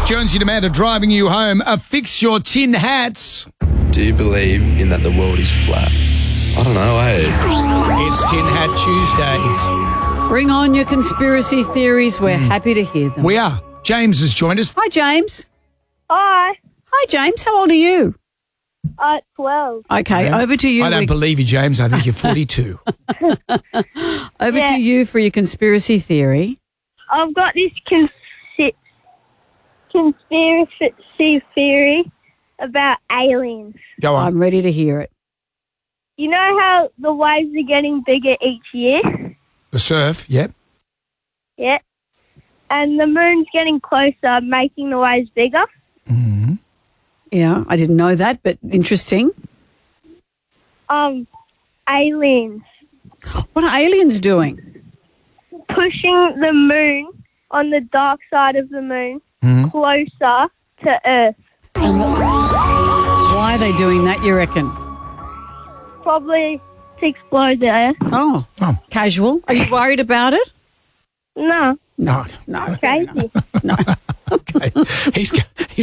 Jonesy Demand are driving you home. Fix your tin hats. Do you believe in that the world is flat? I don't know, It's Tin Hat Tuesday. Bring on your conspiracy theories. We're happy to hear them. We are. James has joined us. Hi, James. Hi. Hi, James. How old are you? 12. Okay, over to you. I don't believe you, James. I think you're 42. Over Yeah. to you for your conspiracy theory. I've got this conspiracy theory about aliens. Go on. I'm ready to hear it. You know how the waves are getting bigger each year? The surf, yep. Yeah. And the moon's getting closer, making the waves bigger. Mm-hmm. Yeah, I didn't know that, but interesting. Aliens What are aliens doing? pushing the moon on the dark side of the moon closer to Earth. Why are they doing that, you reckon? Probably to explode the Earth. Oh, casual. Are you worried about it? No. No. No. Crazy. No. Okay. He's